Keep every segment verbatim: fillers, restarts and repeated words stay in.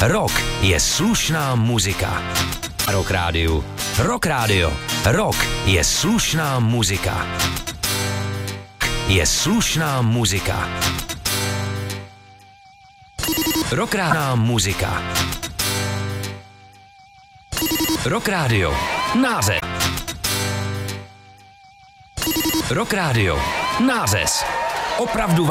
Rock je slušná muzika. Rock Rádiu. Rock Rádio. Rock je slušná muzika. Je slušná muzika. Rock Rádio. Muzika. Rock Rádio. Název. Rock Rádio. Název. Opravdu.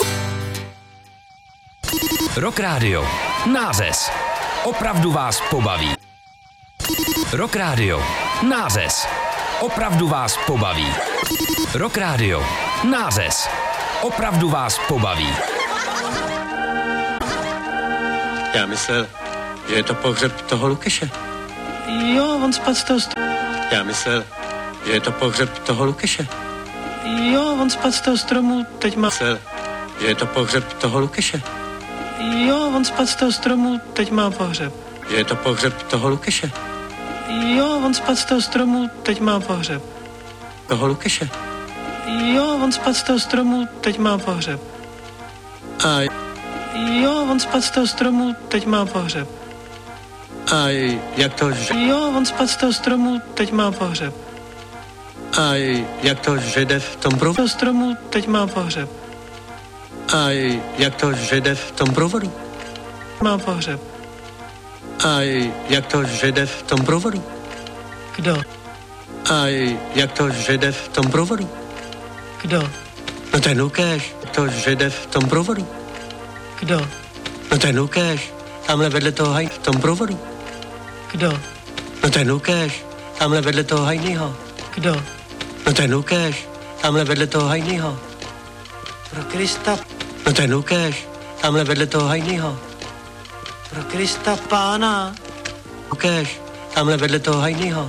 Rock Rádio. Název. Opravdu vás pobaví. Rock Rádio. Název. Opravdu vás pobaví. Rock Rádio. Název. Opravdu vás pobaví. Já myslel, že je to pohřeb toho Lukeše. Jo, on spadl z toho stromu. Já myslel, že je to pohřeb toho Lukeše. Jo, on spadl z toho stromu, teď má... Myslel, že je to pohřeb toho Lukeše. Jo, on spadl z toho stromu, teď má pohřeb. Že je to pohřeb toho Lukeše. Jo, on spadl z toho stromu, teď má pohřeb. Toho Lukeše. Jo, on spadl z toho stromu, teď má pohřeb. A Jo, on spadl z toho stromu, teď má pohřeb. A jak to, že... Jo, on spadl z toho stromu, teď má pohřeb. A jak to, že jde v tom Z provodu? toho stromu, teď má pohřeb. A jak to, že jde v tom provodu? Má pohřeb. A jak to, že jde v tom provodu? Kdo? A jak to, že jde v tom provodu? Kdo? No ten Lukáš, to, že jde v tom provodu. Kdo? No ten Lukáš, tamhle vedle toho haj v tom provodu. Kdo? No ten Lukáš, tamhle vedle toho hajnýho. Kdo? No ten Lukáš, tamhle vedle toho hajnýho. Pro Krista, No ten Lukáš, tamhle vedle toho hajnýho. pro Krista Pána, Lukáš, tamhle vedle toho hajnýho.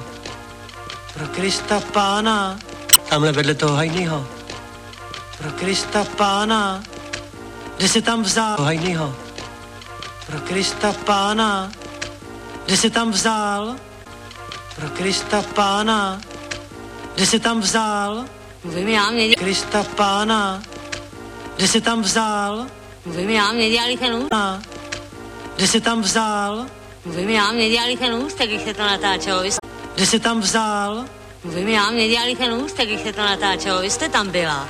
pro Krista Pána, Tamhle vedle toho hajnýho. pro Krista Pána, kde se tam vzal, Toho hajnýho. pro Krista Pána, kde se tam vzal, pro Krista Pána, kde se tam vzal, Mluvím já, mě, dě- Krista Pána, kde se tam vzal, mluvím já, mě dělali ten ústek, a kde se tam vzal, mluvím já, mě dělali ten ústek, když se to natáčelo, vy jste, kde se tam vzal, mluvím já, mě dělali ten ústek, když se to natáčelo, vy jste tam byla.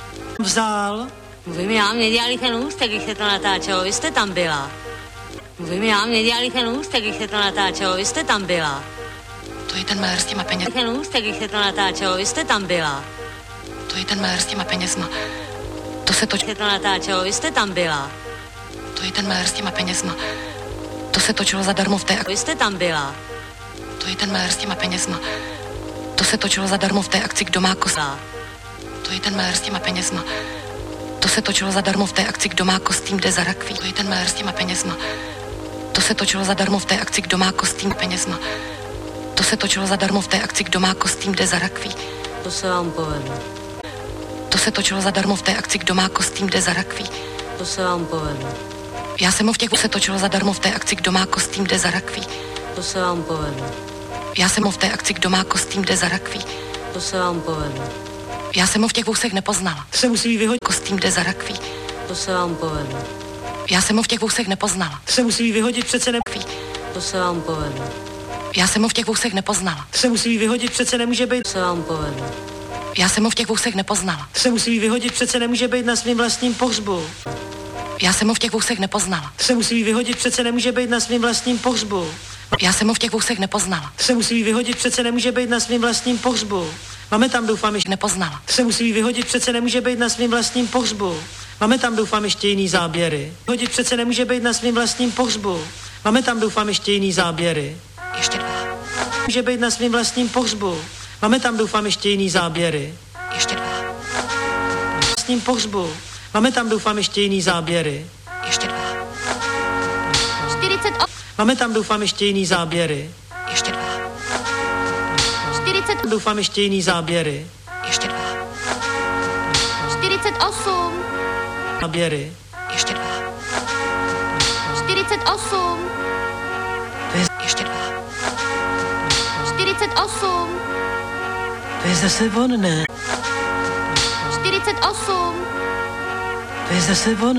vzal, Mluvím já, mě dělali ten ústek, když se to natáčelo, vy jste tam byla. Mluvím já, mě dělali ten ústek, když se to natáčelo, vy jste tam byla. To je ten malér s těma penězma. Ten ústek, když se to natáčelo, vy jste tam byla. To je ten malér s těma penězma. To se toč... Když se to natáčelo, vy jste tam byla. To je ten malér s těma penězma. To se točilo zadarmo v té akci. Vy jste tam byla. To je ten malér s těma penězma. To se točilo zadarmo v té akci Kdo má kostým. To je ten malér s těma penězma. To se točilo zadarmo v té akci Kdo má kostým jde za rakví. To je ten malér s těma penězma. To se točilo zadarmo v té akci Kdo má kostým penězma. To se točilo zadarmo v té akci Kdo má kostým jde za rakví. To se vám povedlo. To se točilo zadarmo v té akci Kdo má kostým jde za rakví. To se vám povedlo. Já jsem ho v těch se točilo zadarmo v té akci Kdo má kostým jde za rakví. To se vám povedlo. Já jsem ho v té akci Kdo má kostým jde za rakví. To se vám povedlo. Já jsem ho v těch vousech nepoznala. to se musí vyhodit, Kostým jde za rakví. To se vám povedlo. Já jsem ho v těch vousech nepoznala. to se musí vyhodit, přece ne, To se vám povedlo. Já jsem ho v těch vousech nepoznala. to se musí vyhodit, přece nemůže být, To se vám povedlo. Já jsem ho v těch vousech nepoznala. to se musí vyhodit, přece nemůže být na svým vlastním pohřbu, Já jsem ho v těch vousech nepoznala. to se musí vyhodit, přece nemůže být na svým vlastním pohřbu, Já jsem ho v těch vousech nepoznala. to se musí vyhodit, přece nemůže být na svým vlastním pohřbu. Máme tam, doufám, ještě, Nepoznala. to se musí vyhodit, přece nemůže být na svým vlastním pohřbu. Máme tam, doufám, ještě jiný záběry. Vyhodit přece nemůže být na svým vlastním pohřbu. Máme tam, doufám, ještě jiný záběry. Ještě dva. Může být na svým vlastním pohřbu. Máme tam, doufám, ještě jiný záběry. Ještě dva. Vlastním pohřbu. Máme tam, doufám, ještě jiný záběry. Ještě dva. čtyřicet osm, Máme tam, doufám, ještě jiný záběry. Ještě dva. čtyřicet, Doufám, ještě jiný záběry. Ještě dva. čtyřicet osm, Záběry. Ještě dva. čtyřicet osm, Ještě dva. čtyřicet osm, To je zase on, ne? čtyřicet osm, To je zase on.